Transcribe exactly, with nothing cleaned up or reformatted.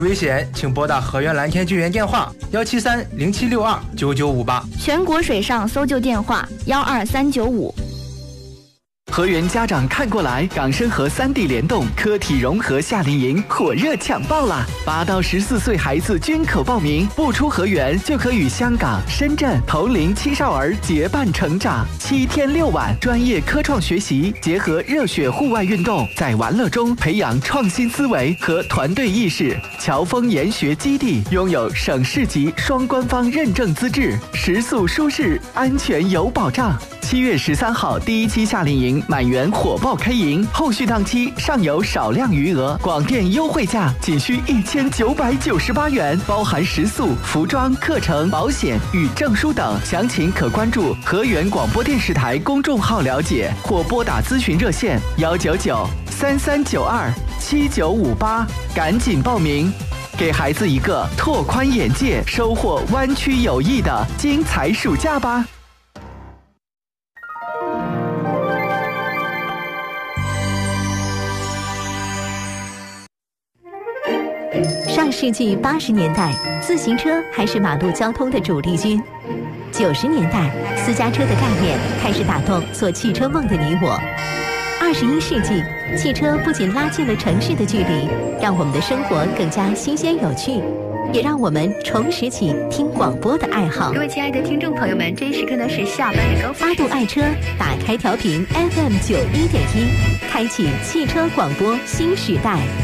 危险请拨打河源蓝天救援电话幺七三零七六二九九五八， 全国水上搜救电话幺二三九五。 河源家长看过来，港深河三地联动科体融合夏令营火热抢报啦！八到十四岁孩子均可报名，不出河源就可与香港、深圳同龄青少儿结伴成长。七天六晚，专业科创学习结合热血户外运动，在玩乐中培养创新思维和团队意识。侨丰研学基地拥有省市级双官方认证资质，食宿舒适，安全有保障。七月十三号第一期夏令营满员火爆开营，后续档期尚有少量余额，广电优惠价仅需一千九百九十八元，包含食宿、服装、课程、保险与证书等。详情可关注河源广播电视台公众号了解，或拨打咨询热线幺九九三三九二七九五八，赶紧报名，给孩子一个拓宽眼界、收获湾区友谊的精彩暑假吧。 上世纪八十年代，自行车还是马路交通的主力军。九十年代，私家车的概念开始打动做汽车梦的你我。二十一世纪，汽车不仅拉近了城市的距离，让我们的生活更加新鲜有趣，也让我们重拾起听广播的爱好。 各位亲爱的听众朋友们，这一时刻呢是下班的高峰。 八度爱车，打开调频 F M 九一点一，开启汽车广播新时代。